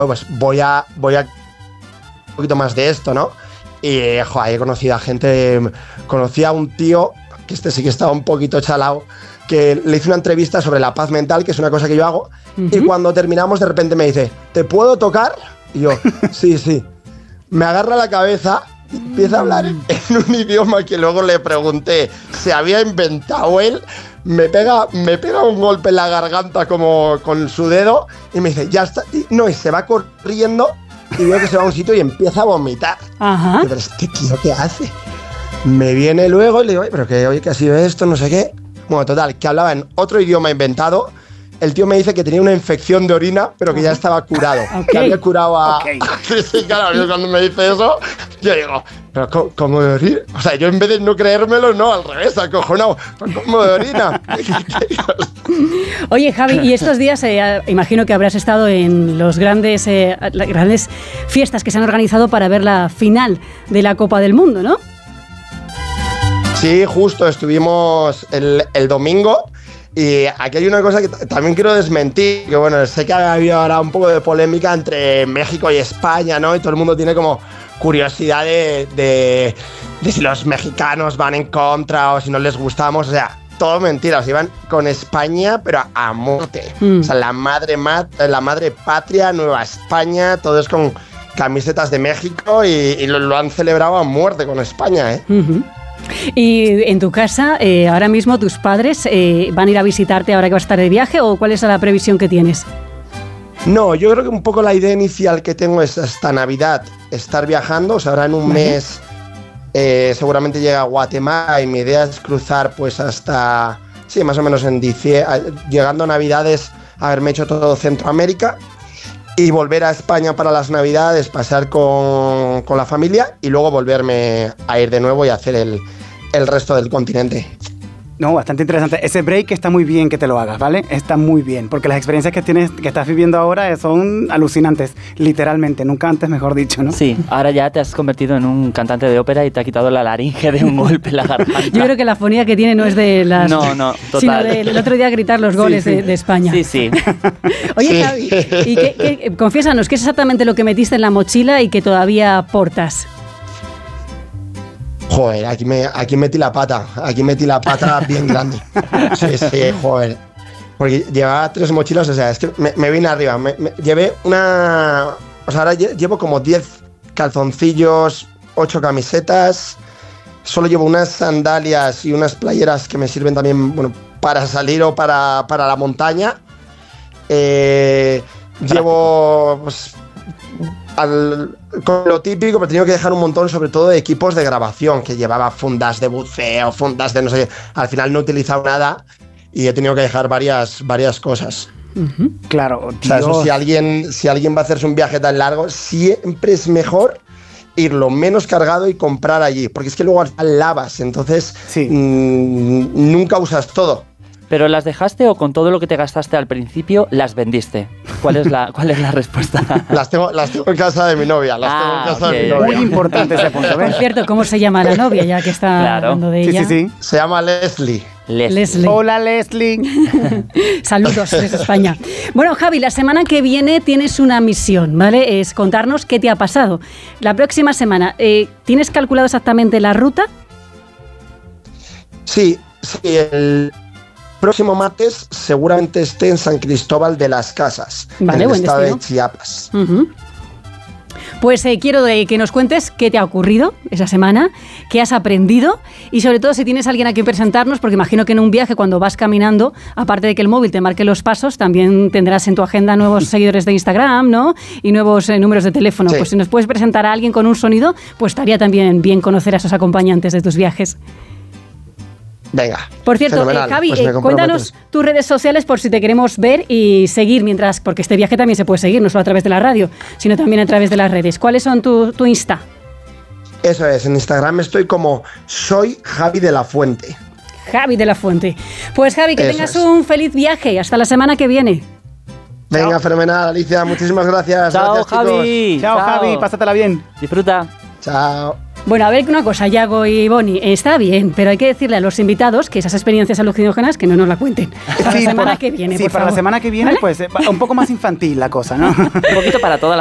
pues voy a un poquito más de esto, ¿no? Y, joder, he conocido a gente, conocí a un tío, que sí que estaba un poquito chalao, que le hice una entrevista sobre la paz mental, que es una cosa que yo hago, y cuando terminamos de repente me dice, ¿te puedo tocar? Y yo, sí. Me agarra la cabeza y empieza a hablar en un idioma que luego le pregunté, ¿se había inventado él? Me pega un golpe en la garganta como con su dedo y me dice, ya está, y se va corriendo y veo que se va a un sitio y empieza a vomitar. Ajá. Y, pero este tío, ¿qué hace? Me viene luego y le digo, pero ¿qué ha sido esto? No sé qué. Bueno, total, que hablaba en otro idioma inventado. El tío me dice que tenía una infección de orina, pero que ya estaba curado. Que había curado a... Sí, claro, cuando me dice eso, yo digo, pero ¿cómo de orina? O sea, yo en vez de no creérmelo, no, al revés, acojonado. ¿Cómo de orina? Oye, Javi, y estos días imagino que habrás estado en las grandes fiestas que se han organizado para ver la final de la Copa del Mundo, ¿no? Sí, justo, estuvimos el domingo. Y aquí hay una cosa que también quiero desmentir, que bueno, sé que ha habido ahora un poco de polémica entre México y España, ¿no? Y todo el mundo tiene como curiosidad de si los mexicanos van en contra o si no les gustamos, o sea, todo mentira, o sea, iban con España, pero a muerte. O sea, la madre patria, Nueva España, todo es con camisetas de México y lo han celebrado a muerte con España, ¿eh? Y en tu casa, ahora mismo tus padres van a ir a visitarte ahora que vas a estar de viaje, ¿o cuál es la previsión que tienes? No, yo creo que un poco la idea inicial que tengo es hasta Navidad estar viajando, o sea, ahora en un mes seguramente llega a Guatemala y mi idea es cruzar pues hasta, sí, más o menos en diciembre, llegando a Navidades, haberme hecho todo Centroamérica y volver a España para las Navidades, pasar con la familia y luego volverme a ir de nuevo y hacer el resto del continente. No, bastante interesante. Ese break está muy bien que te lo hagas, ¿vale? Está muy bien, porque las experiencias que estás viviendo ahora son alucinantes, literalmente, nunca antes mejor dicho, ¿no? Sí, ahora ya te has convertido en un cantante de ópera y te ha quitado la laringe de un golpe en la garganta. Yo creo que la fonía que tiene no es de las... No, total. Sino del otro día gritar los goles de España. Sí. Oye, Javi, y confiésanos, ¿qué es exactamente lo que metiste en la mochila y que todavía portas? Joder, aquí metí la pata bien grande. Sí, joder. Porque llevaba 3 mochilas, o sea, es que me vine arriba. Llevé una... O sea, ahora llevo como 10 calzoncillos, 8 camisetas. Solo llevo unas sandalias y unas playeras que me sirven también, bueno, para salir o para la montaña. Llevo... Pues, con lo típico, pero he tenido que dejar un montón, sobre todo de equipos de grabación, que llevaba fundas de buceo, fundas de no sé qué. Al final no he utilizado nada y he tenido que dejar varias cosas. Claro, o sea, eso, si alguien va a hacerse un viaje tan largo, siempre es mejor ir lo menos cargado y comprar allí, porque es que luego al final lavas, entonces nunca usas todo. ¿Pero las dejaste o con todo lo que te gastaste al principio las vendiste? ¿Cuál es la respuesta? Las tengo en casa de mi novia. Muy importante ese punto. Por cierto, ¿cómo se llama la novia, ya que está hablando de ella? Sí. Se llama Leslie. Hola, Leslie. Saludos desde España. Bueno, Javi, la semana que viene tienes una misión, ¿vale? Es contarnos qué te ha pasado. La próxima semana, ¿tienes calculado exactamente la ruta? Sí, el próximo martes seguramente esté en San Cristóbal de las Casas, en el estado de Chiapas. Pues quiero que nos cuentes qué te ha ocurrido esa semana, qué has aprendido y sobre todo si tienes a alguien a quien presentarnos, porque imagino que en un viaje cuando vas caminando, aparte de que el móvil te marque los pasos, también tendrás en tu agenda nuevos seguidores de Instagram, ¿no? Y nuevos números de teléfono. Sí. Pues si nos puedes presentar a alguien con un sonido, pues estaría también bien conocer a esos acompañantes de tus viajes. Venga. Por cierto, Javi, pues cuéntanos tus redes sociales por si te queremos ver y seguir mientras, porque este viaje también se puede seguir, no solo a través de la radio, sino también a través de las redes. ¿Cuáles son tu Insta? Eso es, en Instagram estoy como Soy Javi de la Fuente. Javi de la Fuente. Pues Javi, que tengas un feliz viaje. Hasta la semana que viene. Venga, chao. Fenomenal, Alicia. Muchísimas gracias. Chao, gracias, Javi. Chao, Javi. Pásatela bien. Disfruta. Chao. Bueno, a ver una cosa, Yago y Boni, está bien, pero hay que decirle a los invitados que esas experiencias alucinógenas que no nos la cuenten. Para la semana que viene, sí, por para favor. la semana que viene, ¿Vale? pues un poco más infantil la cosa, ¿no? Un poquito para toda la